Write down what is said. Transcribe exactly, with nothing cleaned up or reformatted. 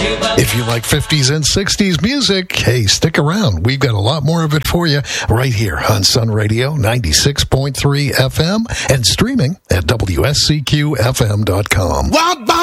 If you like fifties and sixties music, hey, stick around. We've got a lot more of it for you right here on Sun Radio ninety-six point three F M and streaming at W S C Q F M dot com.